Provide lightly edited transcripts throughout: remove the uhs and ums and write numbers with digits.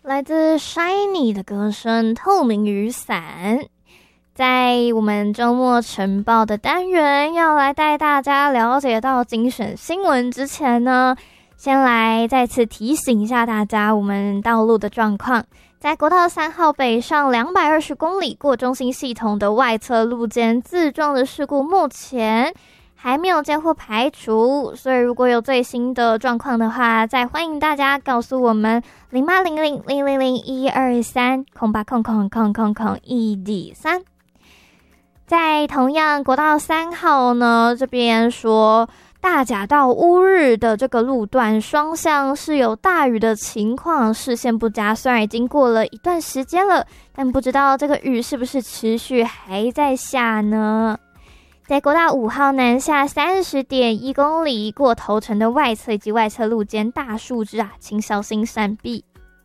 来自 Shiny 的歌声《透明雨伞》。在我们周末晨报的单元要来带大家了解到精选新闻之前呢，先来再次提醒一下大家我们道路的状况。在国道3号北上220公里过中心系统的外侧路肩自撞的事故，目前还没有接获排除，所以如果有最新的状况的话，再欢迎大家告诉我们080000012308000001D3。在同样国道3号呢，这边说大甲到乌日的这个路段双向是有大雨的情况，视线不佳，虽然已经过了一段时间了，但不知道这个雨是不是持续还在下呢？在国道5号南下30.1公里过头城的外侧以及外侧路肩大树枝请小心闪避。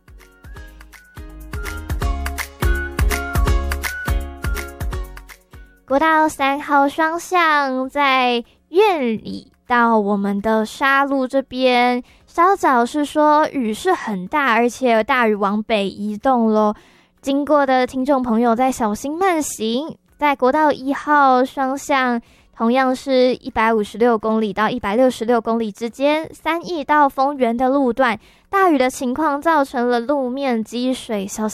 国道3号双向在苑里到我们的沙路这边，稍早是说雨是很大，而且大雨往北移动咯，经过的听众朋友再小心慢行。在国道1号双向同样是156公里到166公里之间，三义到丰原的路段大雨的情况造成了路面积水，小